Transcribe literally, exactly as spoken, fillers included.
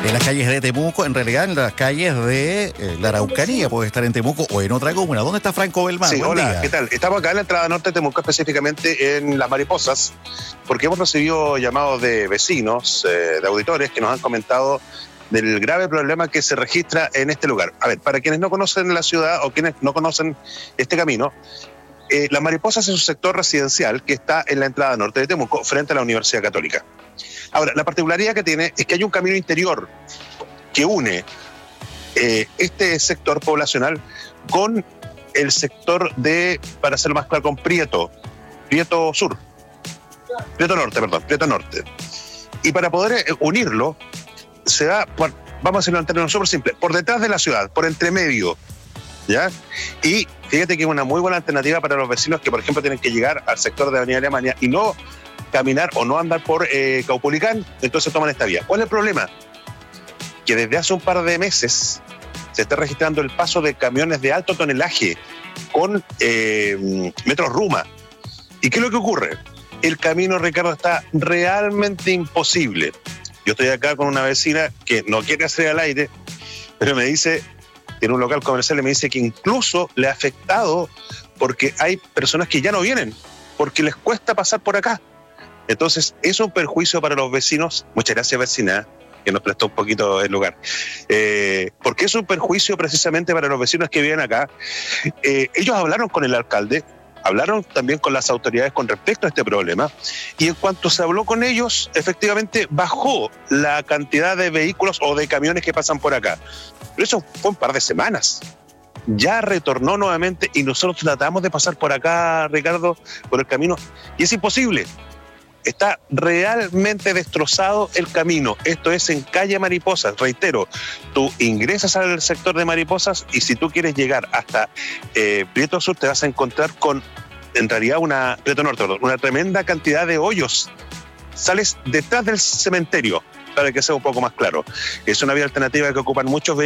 En las calles de Temuco, en realidad en las calles de eh, la Araucanía, puede estar en Temuco o en otra comuna. ¿Dónde está Franco Belmán? Sí, Buen hola, día. ¿qué tal? Estamos acá en la entrada norte de Temuco, específicamente en Las Mariposas, porque hemos recibido llamados de vecinos, eh, de auditores, que nos han comentado del grave problema que se registra en este lugar. A ver, para quienes no conocen la ciudad o quienes no conocen este camino, eh, Las Mariposas es un sector residencial que está en la entrada norte de Temuco, frente a la Universidad Católica. Ahora, la particularidad que tiene es que hay un camino interior que une eh, este sector poblacional con el sector de, para hacerlo más claro, con Prieto, Prieto Sur, Prieto Norte, perdón, Prieto Norte. Y para poder eh, unirlo, se da, por, vamos a hacerlo en términos súper simples, por detrás de la ciudad, por entre medio, ¿ya? Y fíjate que es una muy buena alternativa para los vecinos que, por ejemplo, tienen que llegar al sector de Avenida Alemania y no caminar o no andar por eh, Caupolicán, entonces toman esta vía. ¿Cuál es el problema? Que desde hace un par de meses se está registrando el paso de camiones de alto tonelaje con eh, Metro Ruma. ¿Y qué es lo que ocurre? El camino, Ricardo, está realmente imposible. Yo estoy acá con una vecina que no quiere hacer al aire, pero me dice, en un local comercial, me dice que incluso le ha afectado porque hay personas que ya no vienen, porque les cuesta pasar por acá. Entonces, es un perjuicio para los vecinos. Muchas gracias, vecina, que nos prestó un poquito el lugar. Eh, porque es un perjuicio precisamente para los vecinos que viven acá. Eh, ellos hablaron con el alcalde, hablaron también con las autoridades con respecto a este problema, y en cuanto se habló con ellos, efectivamente bajó la cantidad de vehículos o de camiones que pasan por acá. Pero eso fue un par de semanas. Ya retornó nuevamente y nosotros tratamos de pasar por acá, Ricardo, por el camino, y es imposible. Está realmente destrozado el camino. Esto es en calle Mariposas. Reitero, tú ingresas al sector de Mariposas y si tú quieres llegar hasta eh, Prieto Sur te vas a encontrar con, en realidad, una Prieto Norte, una tremenda cantidad de hoyos. Sales detrás del cementerio, para que sea un poco más claro. Es una vía alternativa que ocupan muchos vehículos.